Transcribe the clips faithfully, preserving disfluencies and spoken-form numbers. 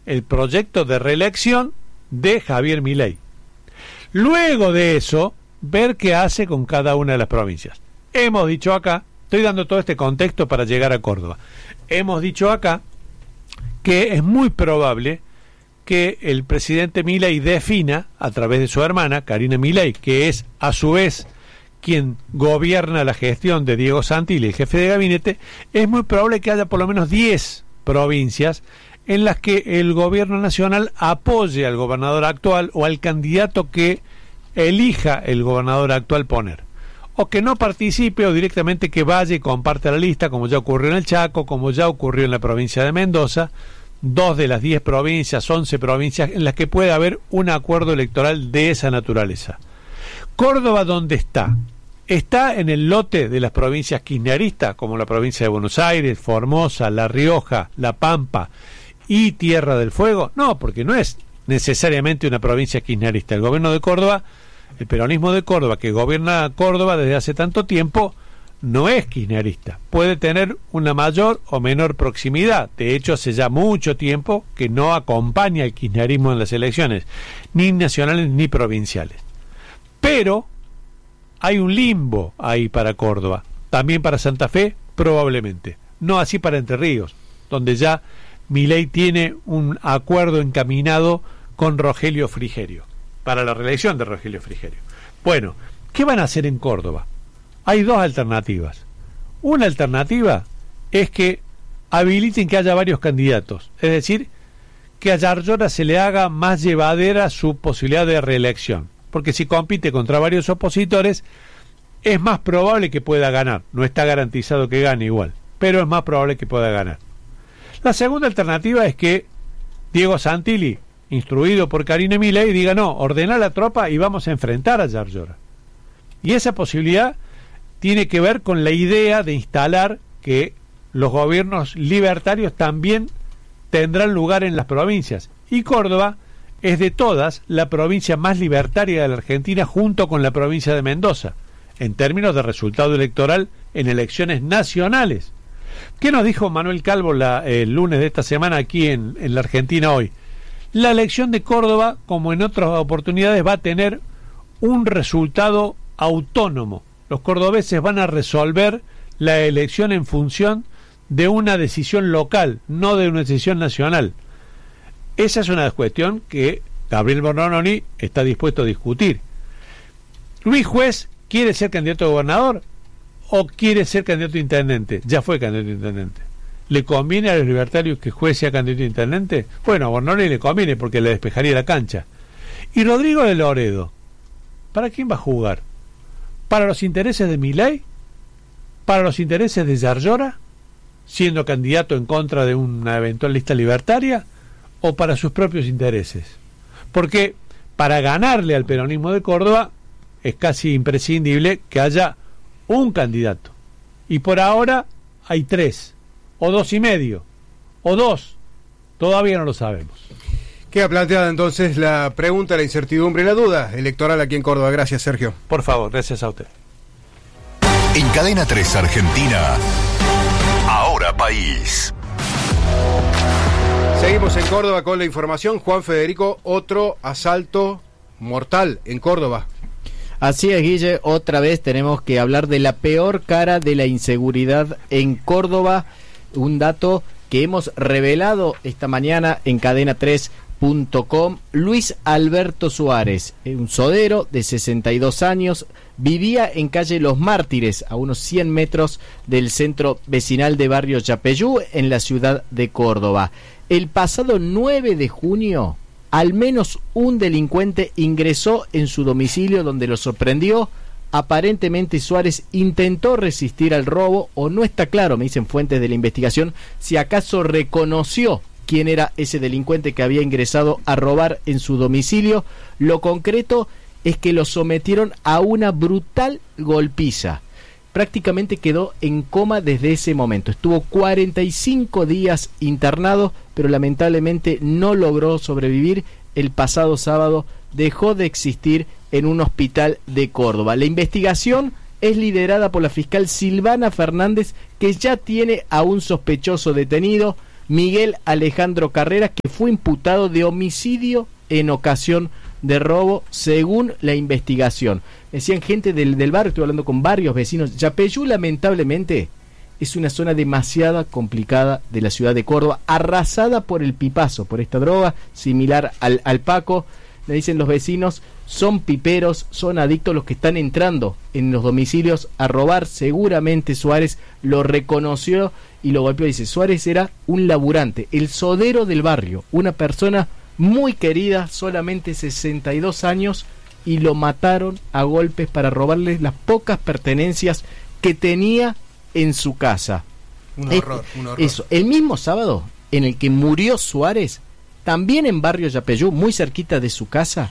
el proyecto de reelección de Javier Milei. Luego de eso, ver qué hace con cada una de las provincias. Hemos dicho acá, estoy dando todo este contexto para llegar a Córdoba, hemos dicho acá que es muy probable que el presidente Milei defina, a través de su hermana, Karina Milei, que es a su vez quien gobierna la gestión de Diego Santilli, el jefe de gabinete, es muy probable que haya por lo menos diez provincias en las que el gobierno nacional apoye al gobernador actual o al candidato que elija el gobernador actual poner, o que no participe o directamente que vaya y comparte la lista, como ya ocurrió en el Chaco, como ya ocurrió en la provincia de Mendoza, dos de las diez provincias, once provincias en las que puede haber un acuerdo electoral de esa naturaleza. Córdoba, ¿dónde está? ¿Está en el lote de las provincias kirchneristas, como la provincia de Buenos Aires, Formosa, La Rioja, La Pampa y Tierra del Fuego? No, porque no es necesariamente una provincia kirchnerista. El gobierno de Córdoba, el peronismo de Córdoba, que gobierna Córdoba desde hace tanto tiempo, no es kirchnerista. Puede tener una mayor o menor proximidad. De hecho, hace ya mucho tiempo que no acompaña el kirchnerismo en las elecciones, ni nacionales ni provinciales. Pero hay un limbo ahí para Córdoba, también para Santa Fe, probablemente. No así para Entre Ríos, donde ya Milei tiene un acuerdo encaminado con Rogelio Frigerio, para la reelección de Rogelio Frigerio. Bueno, ¿qué van a hacer en Córdoba? Hay dos alternativas. Una alternativa es que habiliten que haya varios candidatos, es decir, que a Yarlora se le haga más llevadera su posibilidad de reelección, porque si compite contra varios opositores, es más probable que pueda ganar. No está garantizado que gane igual, pero es más probable que pueda ganar. La segunda alternativa es que Diego Santilli, instruido por Karina Milei, diga: no, ordena la tropa y vamos a enfrentar a Yarlora. Y esa posibilidad tiene que ver con la idea de instalar que los gobiernos libertarios también tendrán lugar en las provincias. Y Córdoba es de todas la provincia más libertaria de la Argentina, junto con la provincia de Mendoza, en términos de resultado electoral en elecciones nacionales. ¿Qué nos dijo Manuel Calvo la, el lunes de esta semana aquí en, en la Argentina Hoy? La elección de Córdoba, como en otras oportunidades, va a tener un resultado autónomo. Los cordobeses van a resolver la elección en función de una decisión local, no de una decisión nacional. Esa es una cuestión que Gabriel Bornoni está dispuesto a discutir. ¿Luis Juez quiere ser candidato a gobernador o quiere ser candidato a intendente? Ya fue candidato a intendente. ¿Le conviene a los libertarios que Juez sea candidato a intendente? Bueno, a Bornoni le conviene porque le despejaría la cancha. ¿Y Rodrigo de Loredo? ¿Para quién va a jugar? ¿Para los intereses de Milei? ¿Para los intereses de Yarlora, siendo candidato en contra de una eventual lista libertaria? ¿O para sus propios intereses? Porque para ganarle al peronismo de Córdoba es casi imprescindible que haya un candidato. Y por ahora hay tres, o dos y medio, o dos. Todavía no lo sabemos. Queda planteada entonces la pregunta, la incertidumbre y la duda electoral aquí en Córdoba. Gracias, Sergio. Por favor, gracias a usted. En Cadena tres Argentina, Ahora País. Seguimos en Córdoba con la información. Juan Federico, otro asalto mortal en Córdoba. Así es, Guille, otra vez tenemos que hablar de la peor cara de la inseguridad en Córdoba, un dato que hemos revelado esta mañana en cadena tres punto com. Luis Alberto Suárez, un sodero de sesenta y dos años, vivía en calle Los Mártires, a unos cien metros del centro vecinal de barrio Yapeyú, en la ciudad de Córdoba. El pasado nueve de junio, al menos un delincuente ingresó en su domicilio, donde lo sorprendió. Aparentemente Suárez intentó resistir al robo, o no está claro, me dicen fuentes de la investigación, si acaso reconoció quién era ese delincuente que había ingresado a robar en su domicilio. Lo concreto es que lo sometieron a una brutal golpiza. Prácticamente quedó en coma desde ese momento. Estuvo cuarenta y cinco días internado, pero lamentablemente no logró sobrevivir. El pasado sábado dejó de existir en un hospital de Córdoba. La investigación es liderada por la fiscal Silvana Fernández, que ya tiene a un sospechoso detenido. Miguel Alejandro Carreras, que fue imputado de homicidio en ocasión de robo, según la investigación. Decían gente del, del barrio, estoy hablando con varios vecinos. Yapeyú, lamentablemente, es una zona demasiado complicada de la ciudad de Córdoba, arrasada por el pipazo, por esta droga, similar al, al Paco. Le dicen los vecinos, son piperos, son adictos los que están entrando en los domicilios a robar. Seguramente Suárez lo reconoció y lo golpeó. Dice, Suárez era un laburante, el sodero del barrio, una persona muy querida, solamente sesenta y dos años, y lo mataron a golpes para robarle las pocas pertenencias que tenía en su casa. Un Es- horror, un horror. Eso, el mismo sábado en el que murió Suárez, también en barrio Yapeyú, muy cerquita de su casa,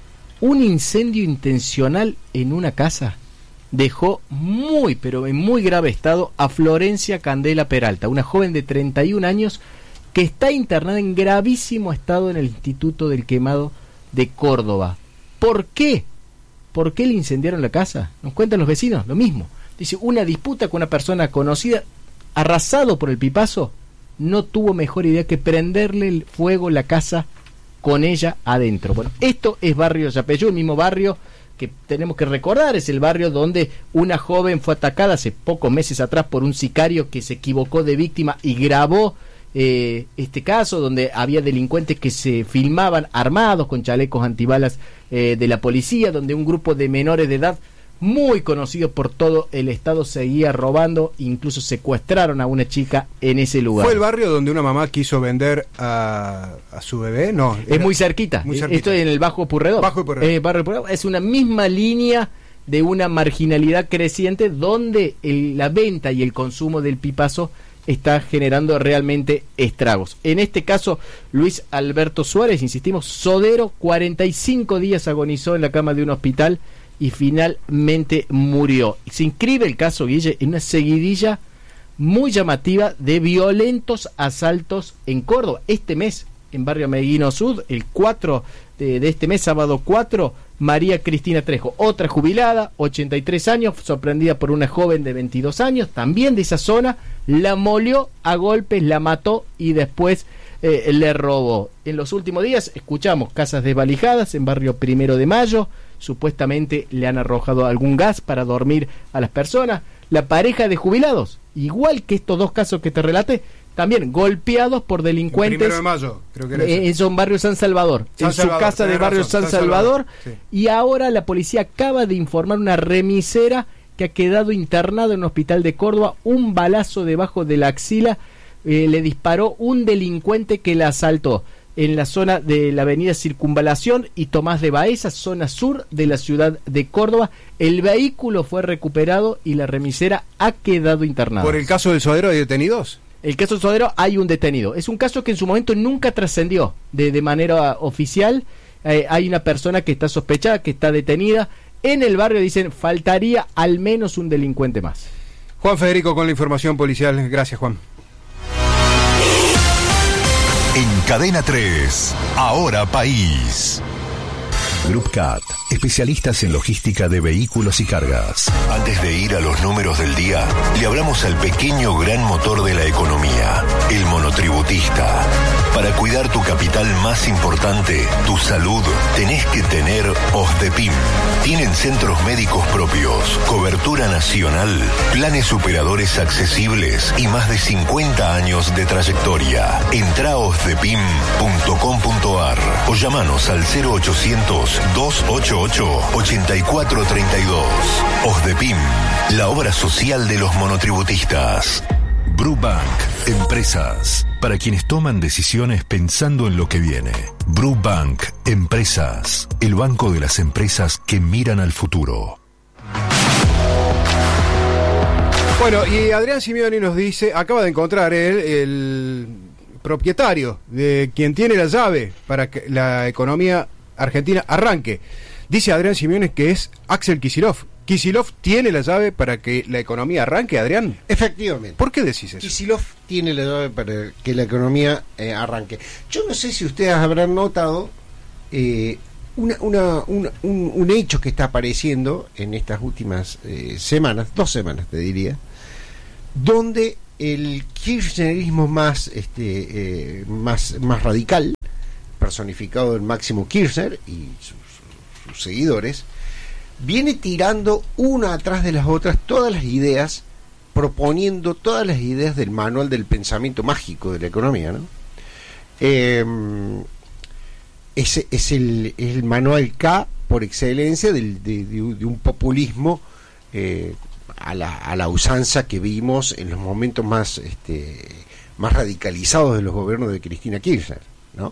un incendio intencional en una casa dejó muy, pero en muy grave estado a Florencia Candela Peralta, una joven de treinta y un años que está internada en gravísimo estado en el Instituto del Quemado de Córdoba. ¿Por qué? ¿Por qué le incendiaron la casa? Nos cuentan los vecinos, lo mismo. Dice, una disputa con una persona conocida, arrasado por el pipazo, no tuvo mejor idea que prenderle el fuego la casa con ella adentro. Bueno, esto es barrio Yapeyú, el mismo barrio que tenemos que recordar, es el barrio donde una joven fue atacada hace pocos meses atrás por un sicario que se equivocó de víctima y grabó eh, este caso, donde había delincuentes que se filmaban armados con chalecos antibalas eh, de la policía, donde un grupo de menores de edad muy conocido por todo el estado seguía robando, incluso secuestraron a una chica en ese lugar. ¿Fue el barrio donde una mamá quiso vender a, a su bebé? No. Es era- muy cerquita. muy cerquita. Esto es en el Bajo Purredón. Bajo Purredón. Eh, Barrio Purredón. Es una misma línea de una marginalidad creciente donde el- la venta y el consumo del pipazo está generando realmente estragos. En este caso, Luis Alberto Suárez, insistimos, sodero, cuarenta y cinco días agonizó en la cama de un hospital y finalmente murió. Se inscribe el caso, Guille, en una seguidilla muy llamativa de violentos asaltos en Córdoba. Este mes, en barrio Meguino Sur, el cuatro de, de este mes, sábado cuatro, María Cristina Trejo, otra jubilada, ochenta y tres años, sorprendida por una joven de veintidós años, también de esa zona, la molió a golpes, la mató y después eh, le robó. En los últimos días escuchamos casas desvalijadas en barrio Primero de Mayo, supuestamente le han arrojado algún gas para dormir a las personas. La pareja de jubilados, igual que estos dos casos que te relaté, también golpeados por delincuentes. Primero de mayo, creo que era Eh, eso. en barrio San Salvador, San en su Salvador, casa de tenés barrio razón, San, San Salvador, Salvador, y ahora la policía acaba de informar una remisera que ha quedado internada en un hospital de Córdoba, un balazo debajo de la axila, eh, le disparó un delincuente que la asaltó en la zona de la avenida Circunvalación y Tomás de Baeza, zona sur de la ciudad de Córdoba. El vehículo fue recuperado y la remisera ha quedado internada. ¿Por el caso del sodero hay detenidos? El caso Sodero hay un detenido. Es un caso que en su momento nunca trascendió de, de manera oficial. Eh, hay una persona que está sospechada, que está detenida. En el barrio dicen, faltaría al menos un delincuente más. Juan Federico con la información policial. Gracias, Juan. En Cadena tres, Ahora País. Group Cat, especialistas en logística de vehículos y cargas. Antes de ir a los números del día, le hablamos al pequeño gran motor de la economía, el monotributista. Para cuidar tu capital más importante, tu salud, tenés que tener OSDEPIM. Tienen centros médicos propios, cobertura nacional, planes superadores accesibles y más de cincuenta años de trayectoria. Entra a osdepim punto com punto ar o llamanos al cero ochocientos, dos ochenta y ocho, ochenta y cuatro treinta y dos. OSDEPIM, la obra social de los monotributistas. Brubank, empresas, para quienes toman decisiones pensando en lo que viene. Brubank, empresas, el banco de las empresas que miran al futuro. Bueno, y Adrián Simeoni nos dice, acaba de encontrar él, el propietario de quien tiene la llave para que la economía argentina arranque. Dice Adrián Simeoni que es Axel Kicillof. ¿Kicillof tiene la llave para que la economía arranque, Adrián? Efectivamente. ¿Por qué decís eso? Kicillof tiene la llave para que la economía eh, arranque. Yo no sé si ustedes habrán notado eh, una, una, una, un, un hecho que está apareciendo en estas últimas eh, semanas, dos semanas te diría, donde el kirchnerismo más, este, eh, más, más radical, personificado en Máximo Kirchner y sus, sus seguidores, viene tirando una atrás de las otras todas las ideas, proponiendo todas las ideas del manual del pensamiento mágico de la economía, ¿no? Eh, ese es el, el manual K por excelencia del, de, de, de un populismo eh, a, la, a la usanza que vimos en los momentos más, este, más radicalizados de los gobiernos de Cristina Kirchner, ¿no?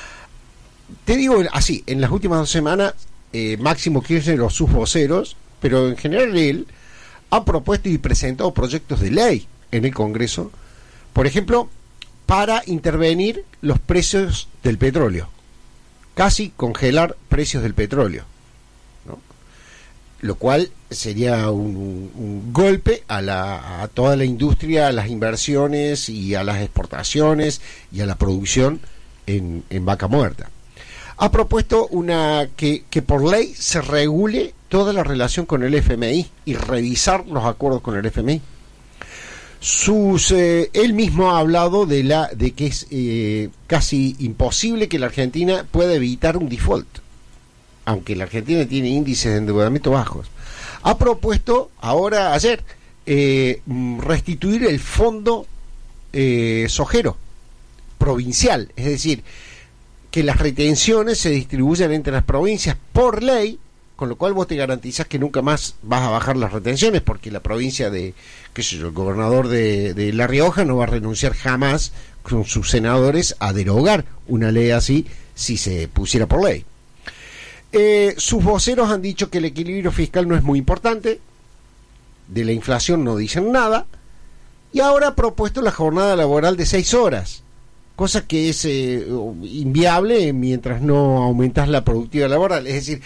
Te digo así, en las últimas dos semanas eh, Máximo Kirchner o sus voceros, pero en general él, ha propuesto y presentado proyectos de ley en el Congreso, por ejemplo, para intervenir los precios del petróleo, casi congelar precios del petróleo, ¿no? Lo cual sería un, un golpe a, la, a toda la industria, a las inversiones y a las exportaciones y a la producción en, en vaca muerta. Ha propuesto una que, que por ley se regule toda la relación con el F M I y revisar los acuerdos con el F M I. Sus, eh, él mismo ha hablado de la de que es eh, casi imposible que la Argentina pueda evitar un default, aunque la Argentina tiene índices de endeudamiento bajos. Ha propuesto ahora, ayer, eh, restituir el fondo eh, sojero provincial, es decir, que las retenciones se distribuyan entre las provincias por ley, con lo cual vos te garantizás que nunca más vas a bajar las retenciones, porque la provincia de, qué sé yo, el gobernador de, de La Rioja no va a renunciar jamás con sus senadores a derogar una ley así si se pusiera por ley. Eh, sus voceros han dicho que el equilibrio fiscal no es muy importante, de la inflación no dicen nada, y ahora ha propuesto la jornada laboral de seis horas, cosa que es eh, inviable mientras no aumentas la productividad laboral, es decir,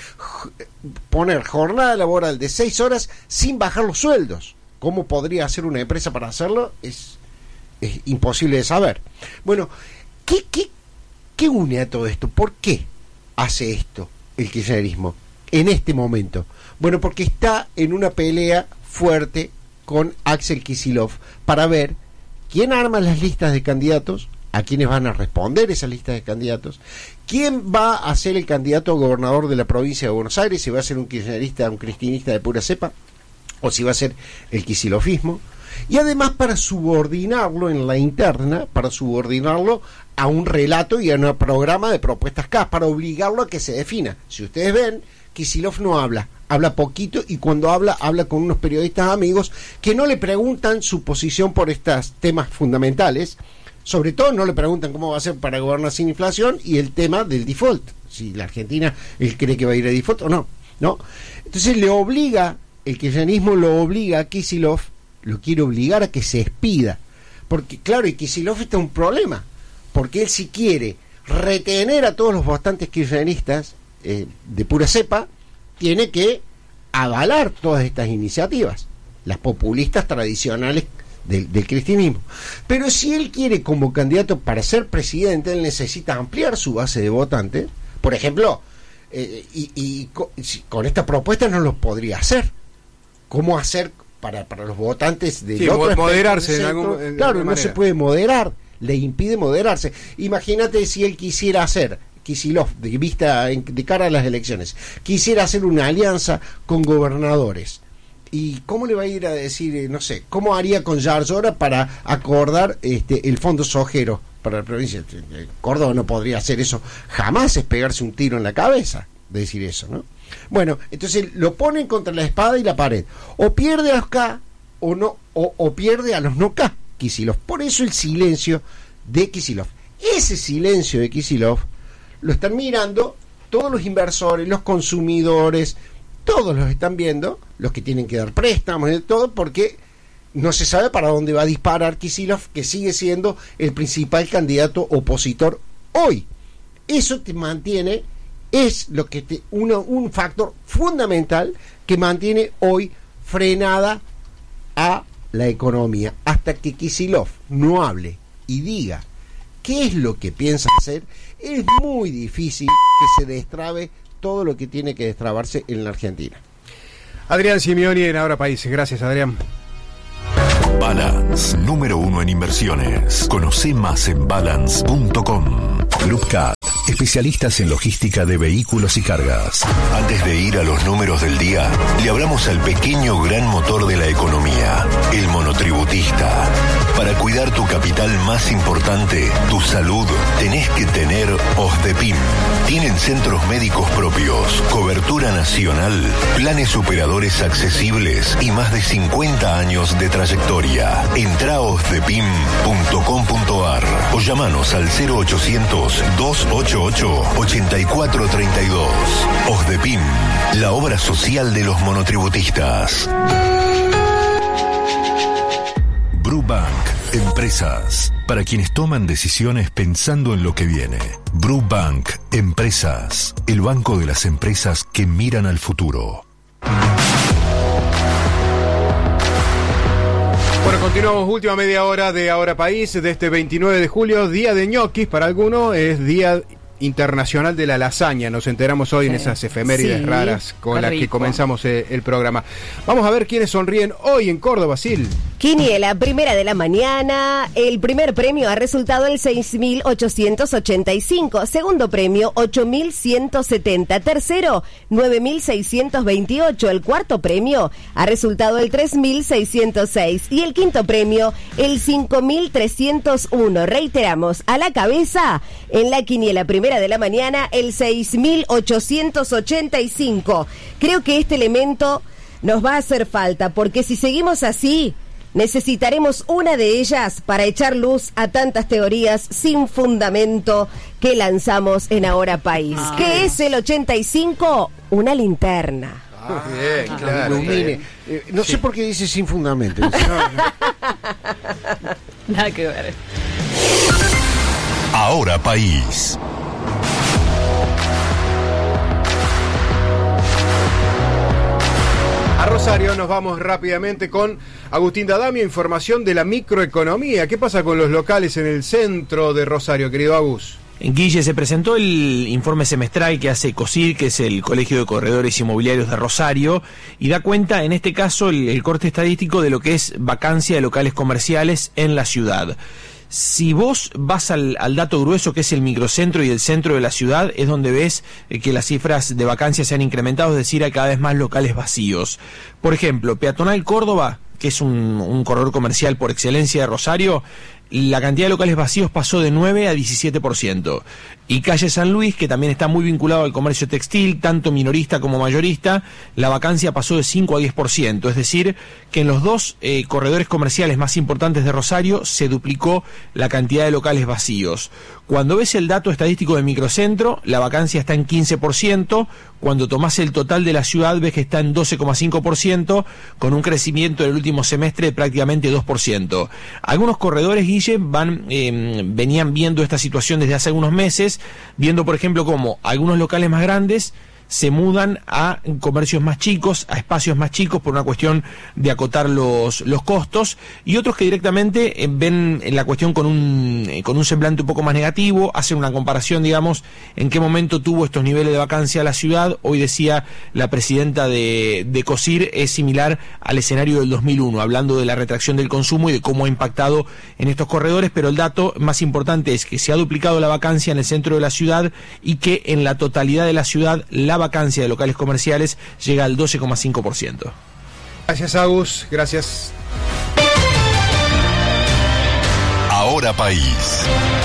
poner jornada laboral de seis horas sin bajar los sueldos. ¿Cómo podría hacer una empresa para hacerlo? Es, es imposible de saber. Bueno, ¿qué, qué, ¿qué une a todo esto? ¿Por qué hace esto el kirchnerismo en este momento? Bueno, porque está en una pelea fuerte con Axel Kicillof para ver quién arma las listas de candidatos, a quiénes van a responder esas listas de candidatos, quién va a ser el candidato a gobernador de la provincia de Buenos Aires, si va a ser un kirchnerista, un cristinista de pura cepa, o si va a ser el kicilofismo, y además para subordinarlo en la interna, para subordinarlo a un relato y a un programa de propuestas K, para obligarlo a que se defina. Si ustedes ven, Kicillof no habla, habla poquito, y cuando habla, habla con unos periodistas amigos que no le preguntan su posición por estos temas fundamentales. Sobre todo no le preguntan cómo va a ser para gobernar sin inflación y el tema del default, si la Argentina él cree que va a ir a default o no, ¿no? Entonces le obliga, el kirchnerismo lo obliga a Kicillof, lo quiere obligar a que se expida, porque claro, y Kicillof está un problema, porque él si quiere retener a todos los votantes kirchneristas eh, de pura cepa, tiene que avalar todas estas iniciativas, las populistas tradicionales Del, del cristianismo. Pero si él quiere como candidato para ser presidente, él necesita ampliar su base de votantes, por ejemplo, eh, y, y con, si, con esta propuesta no lo podría hacer. ¿Cómo hacer para, para los votantes de sí, otro moderarse del en centro? algún, en claro, no manera. se puede moderar, le impide moderarse. Imagínate si él quisiera hacer, Kicillof, de vista en, de cara a las elecciones, quisiera hacer una alianza con gobernadores. ¿Y cómo le va a ir a decir, no sé, cómo haría con Yarlora para acordar este, el fondo sojero para la provincia? Córdoba no podría hacer eso, jamás es pegarse un tiro en la cabeza de decir eso, ¿no? Bueno, entonces lo ponen contra la espada y la pared. O pierde a los K o, no, o, o pierde a los no K, Kicillof. Por eso el silencio de Kicillof. Ese silencio de Kicillof lo están mirando todos los inversores, los consumidores, todos los están viendo, los que tienen que dar préstamos y todo, porque no se sabe para dónde va a disparar Kicillof, que sigue siendo el principal candidato opositor hoy. Eso te mantiene, es lo que te, una, un factor fundamental que mantiene hoy frenada a la economía. Hasta que Kicillof no hable y diga qué es lo que piensa hacer, es muy difícil que se destrabe todo lo que tiene que destrabarse en la Argentina. Adrián Simioni en Ahora País. Gracias, Adrián. Balance, número uno en inversiones. Conoce más en balance punto com. Group Cat, especialistas en logística de vehículos y cargas. Antes de ir a los números del día, le hablamos al pequeño gran motor de la economía, el monotributista. Para cuidar tu capital más importante, tu salud, tenés que tener OSDEPIM. Tienen centros médicos propios, cobertura nacional, planes operadores accesibles y más de cincuenta años de trayectoria. Entra a osdepim punto com punto ar o llamanos al cero ochocientos, doscientos ochenta y ocho, ochenta y cuatro treinta y dos. OSDEPIM, la obra social de los monotributistas. Brubank, empresas, para quienes toman decisiones pensando en lo que viene. Brubank, empresas, el banco de las empresas que miran al futuro. Bueno, continuamos última media hora de Ahora País de este veintinueve de julio, día de ñoquis, para algunos es día internacional de la lasaña. Nos enteramos hoy sí. en esas efemérides sí, raras con las que comenzamos el, el programa. Vamos a ver quiénes sonríen hoy en Córdoba, Sil. Quiniela, primera de la mañana. El primer premio ha resultado el seis mil ochocientos ochenta y cinco. Segundo premio, ocho mil ciento setenta. Tercero, nueve mil seiscientos veintiocho. El cuarto premio ha resultado el tres mil seiscientos seis. Y el quinto premio, el cinco mil trescientos uno. Reiteramos, a la cabeza en la quiniela primera de la mañana, el seis mil ochocientos ochenta y cinco. Creo que este elemento nos va a hacer falta, porque si seguimos así, necesitaremos una de ellas para echar luz a tantas teorías sin fundamento que lanzamos en Ahora País. Ah. ¿Qué es el ochenta y cinco? Una linterna. Ah, bien, claro. Ilumine. Eh, no sí. sé por qué dice sin fundamento. Nada que ver. Ahora País. A Rosario nos vamos rápidamente con Agustín D'Adamio, información de la microeconomía. ¿Qué pasa con los locales en el centro de Rosario, querido Agus? En Guille, se presentó el informe semestral que hace COSIR, que es el Colegio de Corredores Inmobiliarios de Rosario, y da cuenta, en este caso, el, el corte estadístico de lo que es vacancia de locales comerciales en la ciudad. Si vos vas al, al dato grueso, que es el microcentro y el centro de la ciudad, es donde ves eh, que las cifras de vacancia se han incrementado, es decir, hay cada vez más locales vacíos. Por ejemplo, Peatonal Córdoba, que es un, un corredor comercial por excelencia de Rosario, la cantidad de locales vacíos pasó de nueve a diecisiete por ciento. Y Calle San Luis, que también está muy vinculado al comercio textil, tanto minorista como mayorista, la vacancia pasó de cinco a diez por ciento. Es decir, que en los dos eh, corredores comerciales más importantes de Rosario se duplicó la cantidad de locales vacíos. Cuando ves el dato estadístico del microcentro, la vacancia está en quince por ciento. Cuando tomás el total de la ciudad, ves que está en doce coma cinco por ciento, con un crecimiento en el último semestre de prácticamente dos por ciento. Algunos corredores, Guille, van, eh, venían viendo esta situación desde hace algunos meses, viendo, por ejemplo, cómo algunos locales más grandes se mudan a comercios más chicos, a espacios más chicos por una cuestión de acotar los, los costos, y otros que directamente eh, ven la cuestión con un, eh, con un semblante un poco más negativo, hacen una comparación, digamos, en qué momento tuvo estos niveles de vacancia la ciudad. Hoy decía la presidenta de, de COSIR, es similar al escenario del dos mil uno, hablando de la retracción del consumo y de cómo ha impactado en estos corredores, pero el dato más importante es que se ha duplicado la vacancia en el centro de la ciudad y que en la totalidad de la ciudad la vacancia de locales comerciales llega al doce coma cinco por ciento. Gracias, Agus. Gracias. Ahora País.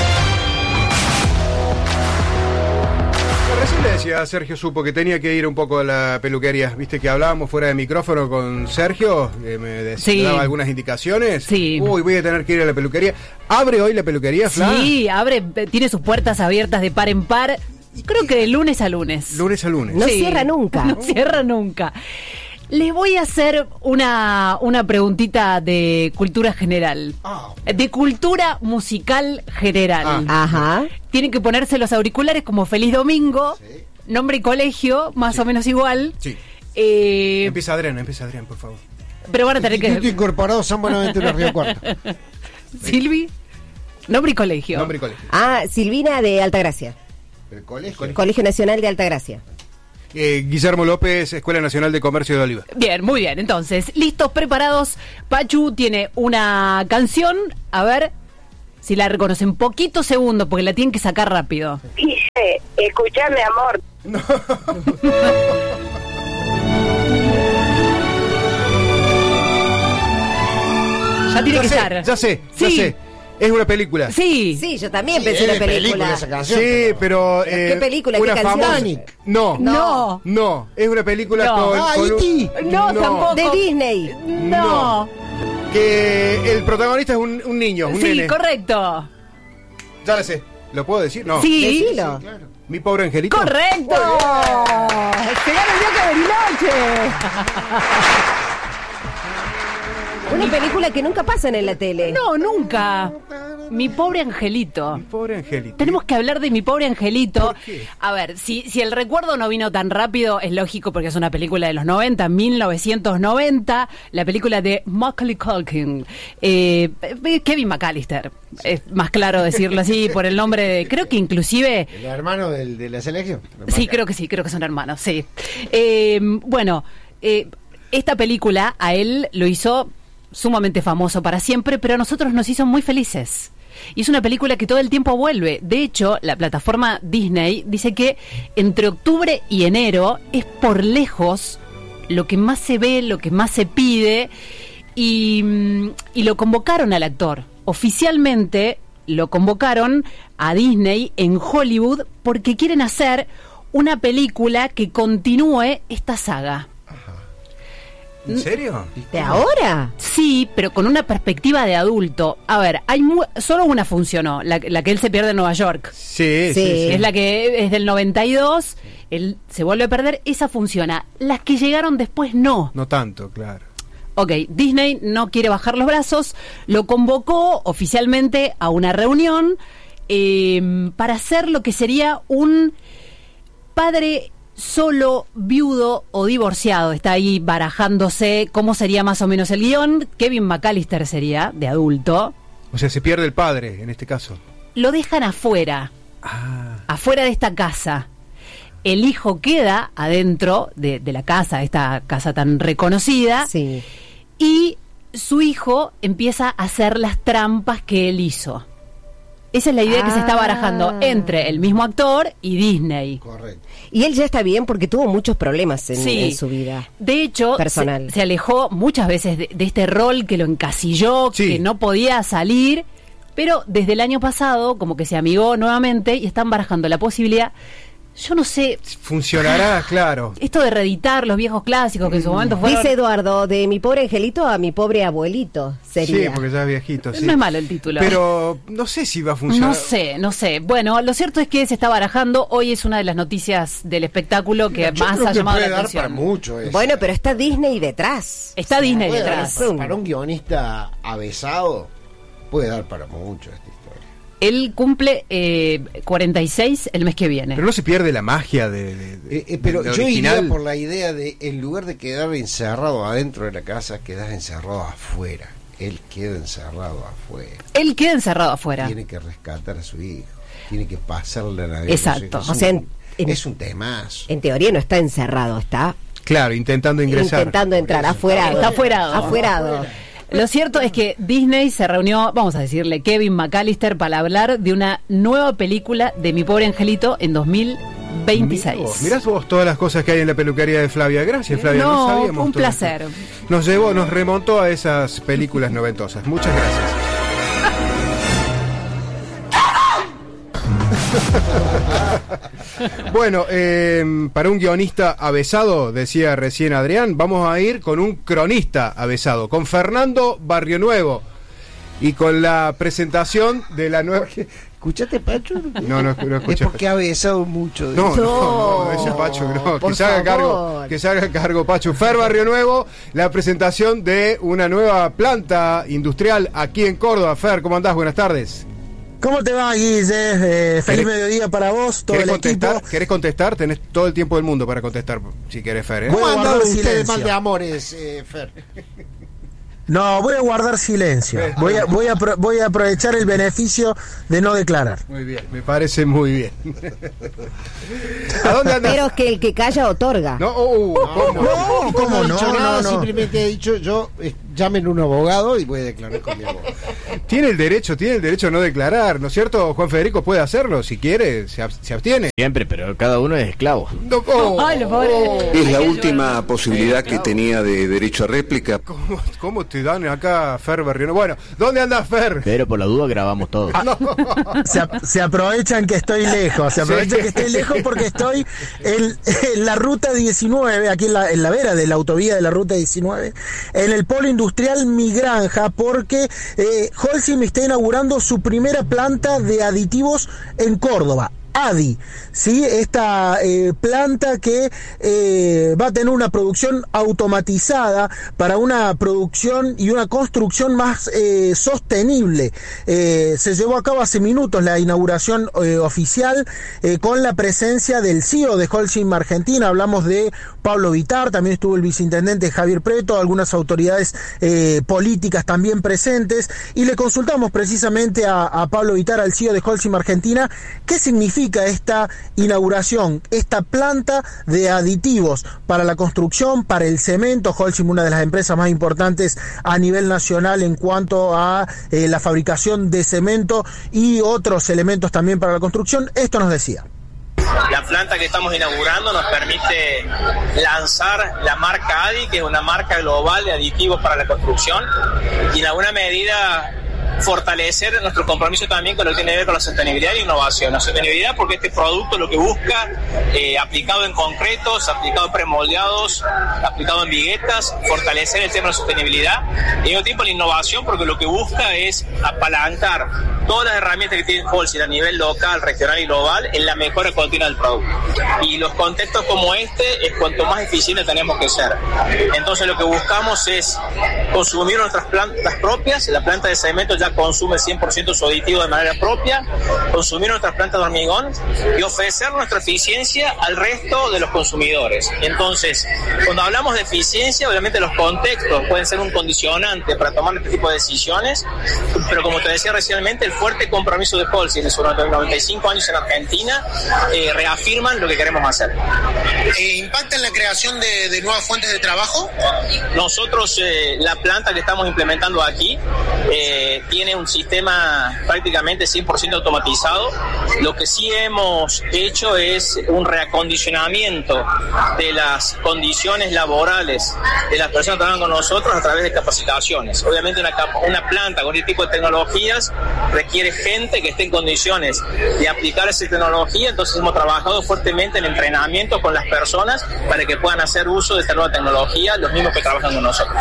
Recién le decía a Sergio Supo que tenía que ir un poco a la peluquería. Viste que hablábamos fuera de micrófono con Sergio, que me decía, sí. daba algunas indicaciones. Sí. Uy, voy a tener que ir a la peluquería. ¿Abre hoy la peluquería, Fla? Sí, abre, tiene sus puertas abiertas de par en par. Creo que de lunes a lunes. Lunes a lunes. No sí. cierra nunca. No cierra nunca. Les voy a hacer una, una preguntita de cultura general. Oh. De cultura musical general. Ah. Ajá. Tienen que ponerse los auriculares como Feliz Domingo, sí. Nombre y colegio, más sí. o menos igual. Sí. Eh, empieza Adrián, empieza Adrián, por favor. Pero van a tener Instituto que... Incorporado San Buenaventura Río Cuarto. Silvi, nombre y colegio. Nombre y colegio. Ah, Silvina de Altagracia. ¿El colegio? Colegio Nacional de Altagracia. eh, Guillermo López, Escuela Nacional de Comercio de Oliva. Bien, muy bien. Entonces, listos, preparados. Pachu tiene una canción. A ver si la reconocen. Poquitos segundos, porque la tienen que sacar rápido. Dice, escuchame, amor. Ya tiene Ya que sé, estar. ya sé, ya Sí. sé. Es una película. Sí. Sí, yo también Sí, pensé en es la de película. esa canción, Sí, pero... ¿Pero eh, qué película, qué una canción? famosa- Titanic. No, No. no, es una película No. con... Ah, con E un- T No, tampoco. De Disney. No. Que el protagonista es un, un niño, un Sí, nene. correcto. Ya la sé. ¿Lo puedo decir? No. Sí. Decilo. Mi pobre angelito. Correcto. Se gana el día que Bariloche. Una película que nunca pasan en la tele. No, nunca. Mi pobre angelito. Mi pobre angelito. Tenemos que hablar de Mi pobre angelito. ¿Por qué? A ver, si, si el recuerdo no vino tan rápido, es lógico porque es una película de los noventa, mil novecientos noventa, la película de Macaulay Culkin. Eh, Kevin McAllister. Es más claro decirlo así por el nombre de... Creo que inclusive... ¿El hermano del, de la selección? Sí, creo que sí, creo que son hermanos, sí. Eh, bueno, eh, esta película a él lo hizo sumamente famoso para siempre, pero a nosotros nos hizo muy felices. Y es una película que todo el tiempo vuelve. De hecho, la plataforma Disney dice que entre octubre y enero es por lejos lo que más se ve, lo que más se pide, y, y lo convocaron al actor. Oficialmente lo convocaron a Disney en Hollywood porque quieren hacer una película que continúe esta saga. ¿En serio? ¿De ahora? Sí, pero con una perspectiva de adulto. A ver, hay mu- solo una funcionó, la, la que él se pierde en Nueva York. Sí, sí, Sí. sí. Es la que es del noventa y dos, él se vuelve a perder, esa funciona. Las que llegaron después no. No tanto, claro. Ok, Disney no quiere bajar los brazos, lo convocó oficialmente a una reunión eh, para hacer lo que sería un padre solo, viudo o divorciado. Está ahí barajándose cómo sería más o menos el guión. Kevin McAllister sería, de adulto. O sea, se pierde el padre, en este caso. Lo dejan afuera, Ah. afuera de esta casa. El hijo queda adentro de, de la casa, esta casa tan reconocida. Sí. Y su hijo empieza a hacer las trampas que él hizo. Esa es la idea que se está barajando entre el mismo actor y Disney. Correcto. Y él ya está bien porque tuvo muchos problemas en, Sí. en su vida. De hecho, Personal. Se, se alejó muchas veces de, de este rol que lo encasilló, Sí. que no podía salir, pero desde el año pasado como que se amigó nuevamente y están barajando la posibilidad, yo no sé, Funcionará, claro. esto de reeditar los viejos clásicos que en su momento fueron... Dice Eduardo, de mi pobre angelito a mi pobre abuelito sería. Sí, porque ya es viejito, sí. No es malo el título. Pero no sé si va a funcionar. No sé, no sé. Bueno, lo cierto es que se está barajando. Hoy es una de las noticias del espectáculo que Yo más creo ha que llamado puede la dar atención. para mucho eso. Bueno, pero está Disney detrás. Está Disney Puede dar detrás. para, para un guionista avesado, puede dar para mucho esta historia. Él cumple eh, cuarenta y seis el mes que viene. Pero no se pierde la magia de, de- de- Eh, eh, pero del yo original. iría por la idea de, en lugar de quedar encerrado adentro de la casa, quedas encerrado afuera. Él queda encerrado afuera. Él queda encerrado afuera. Tiene que rescatar a su hijo. Tiene que pasarle a la vida. Exacto. Es O un- sea, en- en- es un temazo. En teoría no está encerrado, está Claro, intentando ingresar. intentando entrar, afuerado. Está afuerado. Afuerado. Lo cierto es que Disney se reunió, vamos a decirle, Kevin McAllister para hablar de una nueva película de Mi pobre angelito en dos mil veintiséis. Mirás vos todas las cosas que hay en la peluquería de Flavia. Gracias, Flavia. No, No, sabíamos un todo esto. placer. Nos llevó, nos remontó a esas películas noventosas. Muchas gracias. Bueno, eh, para un guionista avesado, decía recién Adrián, vamos a ir con un cronista avesado, con Fernando Barrionuevo y con la presentación de la nueva... ¿Escuchaste, Pacho? No, no, no Es escuché. porque ha besado mucho. de No, eso. no, no, ese Pacho, no, por que se haga cargo, favor. que se haga cargo Pacho. Fer Barrio Nuevo, la presentación de una nueva planta industrial aquí en Córdoba. Fer, ¿cómo andás? Buenas tardes. ¿Cómo te va, Guille? Eh, feliz ¿Querés- mediodía para vos, todo ¿Querés el contestar? equipo. ¿Querés contestar? Tenés todo el tiempo del mundo para contestar, si querés, Fer. ¿eh? Voy ¿Cómo a ha guardar andado usted de silencio. mal de amores, eh, Fer? No, voy a guardar silencio. Voy a, voy a, pro- voy a aprovechar el beneficio de no declarar. Muy bien, me parece muy bien. ¿A dónde andas? Pero que el que calla otorga. No, oh, ¿cómo? No, ¿cómo no he no? dicho nada, No, no. simplemente he dicho yo, eh, llamen a un abogado y voy a declarar con mi abogado. Tiene el derecho, tiene el derecho a no declarar, ¿no es cierto? Juan Federico puede hacerlo, si quiere, se, ab- se abstiene. Siempre, pero cada uno es esclavo. No, oh, Ay, los pobres. oh. Es la última posibilidad que tenía de derecho a réplica. ¿Cómo, cómo te dan acá, Fer Berriano? Bueno, ¿dónde andas, Fer? Pero por la duda grabamos todo. No. Se, ap- se aprovechan que estoy lejos, se aprovechan Sí. que estoy lejos porque estoy en, en la ruta diecinueve, aquí en la, en la vera de la autovía de la ruta diecinueve, en el polo industrial Mi Granja, porque eh, Holcim está inaugurando su primera planta de aditivos en Córdoba. ADI, ¿sí? Esta eh, planta que eh, va a tener una producción automatizada para una producción y una construcción más eh, sostenible. Eh, se llevó a cabo hace minutos la inauguración eh, oficial eh, con la presencia del C E O de Holcim Argentina. Hablamos de Pablo Vittar, también estuvo el viceintendente Javier Preto, algunas autoridades eh, políticas también presentes, y le consultamos precisamente a, a Pablo Vittar, al C E O de Holcim Argentina, qué significa esta inauguración, esta planta de aditivos para la construcción, para el cemento. Holcim, una de las empresas más importantes a nivel nacional en cuanto a eh, la fabricación de cemento y otros elementos también para la construcción. Esto nos decía. La planta que estamos inaugurando nos permite lanzar la marca ADI, que es una marca global de aditivos para la construcción, y en alguna medida fortalecer nuestro compromiso también con lo que tiene que ver con la sostenibilidad e innovación. La sostenibilidad porque este producto lo que busca, eh, aplicado en concretos, aplicado en premoldeados, aplicado en viguetas, fortalecer el tema de la sostenibilidad, y al mismo tiempo la innovación porque lo que busca es apalancar todas las herramientas que tiene Holcim a nivel local, regional y global en la mejora continua del producto. Y los contextos como este es cuanto más eficiente tenemos que ser. Entonces lo que buscamos es consumir nuestras plantas propias. La planta de cemento ya consume cien por ciento su aditivo de manera propia, consumir nuestras plantas de hormigón y ofrecer nuestra eficiencia al resto de los consumidores. Entonces, cuando hablamos de eficiencia, obviamente los contextos pueden ser un condicionante para tomar este tipo de decisiones, pero como te decía recientemente, el fuerte compromiso de Holcim de sus noventa y cinco años en Argentina eh, reafirman lo que queremos hacer. Eh, ¿Impacta en la creación de, de nuevas fuentes de trabajo? Nosotros, eh, la planta que estamos implementando aquí, eh, tiene un sistema prácticamente cien por ciento automatizado. Lo que sí hemos hecho es un reacondicionamiento de las condiciones laborales de las personas que trabajan con nosotros a través de capacitaciones. Obviamente una, capa, una planta con este tipo de tecnologías requiere gente que esté en condiciones de aplicar esa tecnología, entonces hemos trabajado fuertemente en entrenamiento con las personas para que puedan hacer uso de esta nueva tecnología, los mismos que trabajan con nosotros.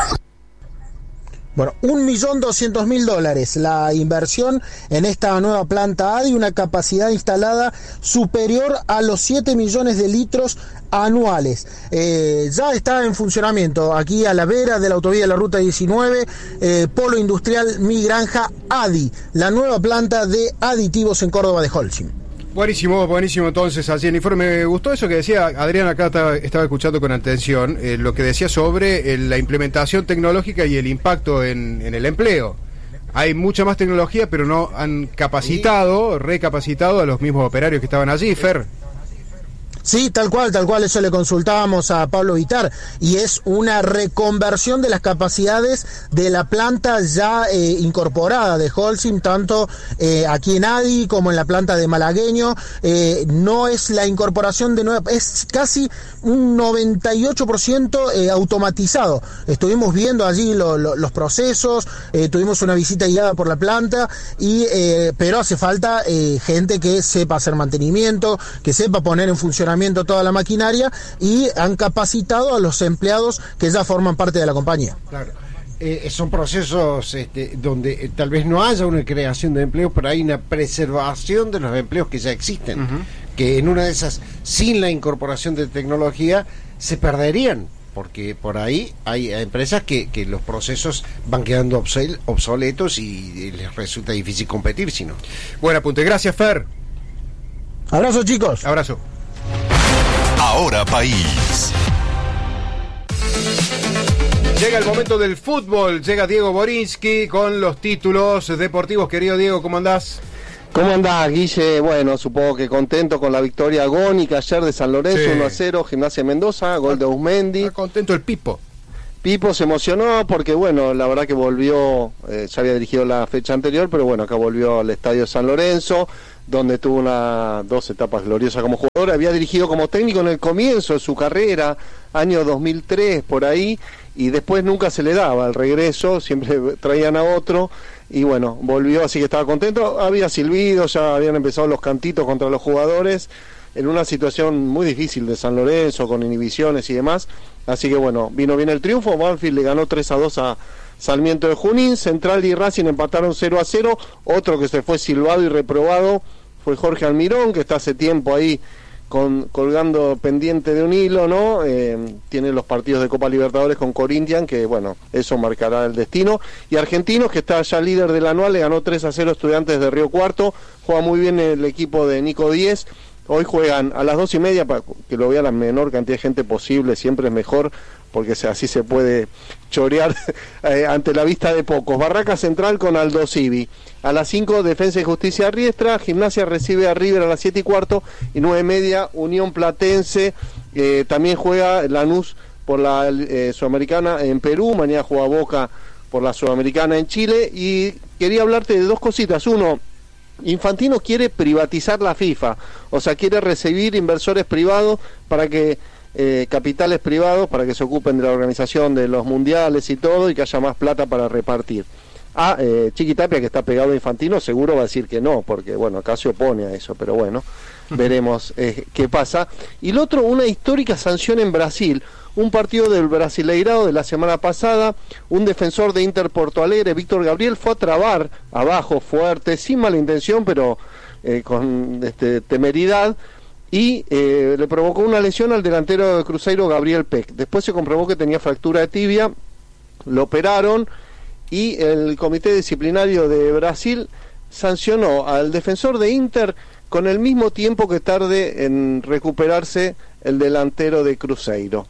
Bueno, un millón doscientos mil dólares la inversión en esta nueva planta ADI, una capacidad instalada superior a los siete millones de litros anuales. Eh, ya está en funcionamiento aquí a la vera de la autovía de la ruta diecinueve, eh, Polo Industrial Mi Granja ADI, la nueva planta de aditivos en Córdoba de Holcim. Buenísimo, buenísimo entonces así el informe. Me gustó eso que decía Adrián, acá estaba, estaba escuchando con atención, eh, lo que decía sobre eh, la implementación tecnológica y el impacto en, en el empleo. Hay mucha más tecnología, pero no han capacitado, recapacitado a los mismos operarios que estaban allí, Fer. Sí, tal cual, tal cual, eso le consultábamos a Pablo Vittar, y es una reconversión de las capacidades de la planta ya eh, incorporada de Holcim, tanto eh, aquí en ADI como en la planta de Malagueño. Eh, no es la incorporación de nueva, es casi un noventa y ocho por ciento eh, automatizado. Estuvimos viendo allí lo, lo, los procesos, eh, tuvimos una visita guiada por la planta, y eh, pero hace falta eh, gente que sepa hacer mantenimiento, que sepa poner en funcionamiento toda la maquinaria, y han capacitado a los empleados que ya forman parte de la compañía. Claro. Eh, son procesos este, donde eh, tal vez no haya una creación de empleos, pero hay una preservación de los empleos que ya existen, uh-huh. que en una de esas, sin la incorporación de tecnología, se perderían, porque por ahí hay empresas que, que los procesos van quedando obsol, obsoletos y, y les resulta difícil competir, si no. Buen apunte, gracias, Fer. Abrazo, chicos. Abrazo. Ahora País. Llega el momento del fútbol, llega Diego Borinsky con los títulos deportivos. Querido Diego, ¿cómo andás? ¿Cómo andás, Guille? Bueno, supongo que contento con la victoria agónica ayer de San Lorenzo, sí. uno a cero, Gimnasia Mendoza, gol de Usmendi. Está contento el Pipo. Pipo se emocionó porque, bueno, la verdad que volvió, eh, ya había dirigido la fecha anterior, pero bueno, acá volvió al Estadio San Lorenzo, donde tuvo una dos etapas gloriosas como jugador. Había dirigido como técnico en el comienzo de su carrera, año dos mil tres, por ahí, y después nunca se le daba el regreso, siempre traían a otro, y bueno, volvió, así que estaba contento. Había silbido, ya habían empezado los cantitos contra los jugadores, en una situación muy difícil de San Lorenzo, con inhibiciones y demás, así que bueno, vino bien el triunfo. Banfield le ganó tres a dos a Sarmiento de Junín, Central y Racing empataron cero a cero, otro que se fue silbado y reprobado fue Jorge Almirón, que está hace tiempo ahí con, colgando pendiente de un hilo, ¿no? Eh, tiene los partidos de Copa Libertadores con Corinthians, que bueno, eso marcará el destino. Y Argentinos, que está ya líder del anual, le ganó tres a cero Estudiantes de Río Cuarto, juega muy bien el equipo de Nico Díez. Hoy juegan a las dos y media, para que lo vea la menor cantidad de gente posible, siempre es mejor, porque así se puede chorear eh, ante la vista de pocos. Barraca Central con Aldo Civi. A las cinco, Defensa y Justicia Riestra. Gimnasia recibe a River a las siete y cuarto. Y nueve y media, Unión Platense. Eh, también juega Lanús por la eh, Sudamericana en Perú. Mañana juega Boca por la Sudamericana en Chile. Y quería hablarte de dos cositas. Uno, Infantino quiere privatizar la FIFA. O sea, quiere recibir inversores privados para que... Eh, capitales privados para que se ocupen de la organización de los mundiales y todo, y que haya más plata para repartir. Ah, eh, Chiqui Tapia, que está pegado a Infantino, seguro va a decir que no, porque bueno, acá se opone a eso, pero bueno, veremos eh, qué pasa. Y lo otro, una histórica sanción en Brasil, un partido del Brasileirao de la semana pasada, un defensor de Inter Porto Alegre, Víctor Gabriel, fue a trabar abajo fuerte, sin mala intención, pero eh, con este, temeridad, y eh, le provocó una lesión al delantero de Cruzeiro, Gabriel Peck. Después se comprobó que tenía fractura de tibia, lo operaron, y el Comité Disciplinario de Brasil sancionó al defensor de Inter con el mismo tiempo que tarde en recuperarse el delantero de Cruzeiro.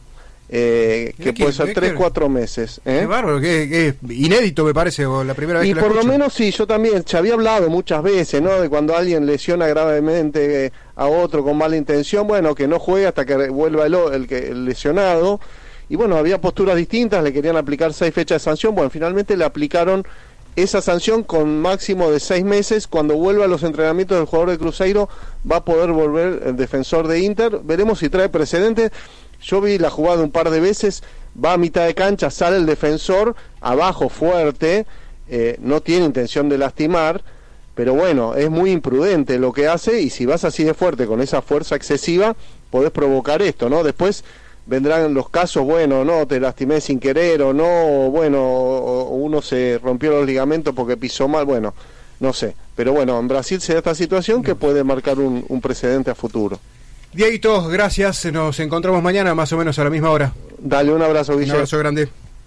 Eh, que puede ser tres, cuatro meses. ¿eh? Qué bárbaro, que, que inédito me parece, o la primera vez y que la por escucho. lo menos sí, yo también, se había hablado muchas veces, ¿no? De cuando alguien lesiona gravemente eh, a otro con mala intención, bueno, que no juegue hasta que vuelva el, el, que, el lesionado. Y bueno, había posturas distintas, le querían aplicar seis fechas de sanción, bueno, finalmente le aplicaron esa sanción con máximo de seis meses. Cuando vuelva a los entrenamientos del jugador de Cruzeiro va a poder volver el defensor de Inter. Veremos si trae precedentes. Yo vi la jugada un par de veces, va a mitad de cancha, sale el defensor, abajo fuerte, eh, no tiene intención de lastimar, pero bueno, es muy imprudente lo que hace, y si vas así de fuerte, con esa fuerza excesiva, podés provocar esto, ¿no? Después vendrán los casos, bueno, no, te lastimé sin querer, o no, o bueno, o, o uno se rompió los ligamentos porque pisó mal, bueno, no sé. Pero bueno, en Brasil se da esta situación que puede marcar un, un precedente a futuro. Dieguito, gracias, nos encontramos mañana más o menos a la misma hora. Dale, un abrazo, Guille. Un abrazo grande.